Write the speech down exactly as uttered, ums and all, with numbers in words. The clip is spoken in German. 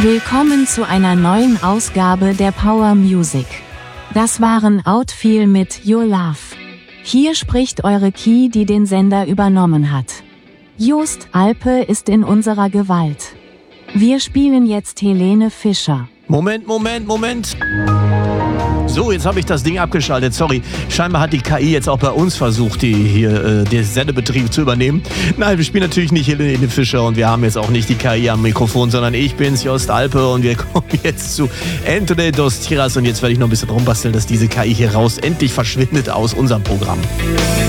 Willkommen zu einer neuen Ausgabe der Power Music. Das waren Outfeel mit Your Love. Hier spricht eure Key, die den Sender übernommen hat. Jost Alpe ist in unserer Gewalt. Wir spielen jetzt Helene Fischer. Moment, Moment, Moment. So, jetzt habe ich das Ding abgeschaltet, sorry. Scheinbar hat die K I jetzt auch bei uns versucht, die hier äh, den Sendebetrieb zu übernehmen. Nein, wir spielen natürlich nicht Helene Fischer und wir haben jetzt auch nicht die K I am Mikrofon, sondern ich bin's, Jost Alpe, und wir kommen jetzt zu Entre dos Tierras und jetzt werde ich noch ein bisschen rumbasteln, dass diese K I hier raus endlich verschwindet aus unserem Programm.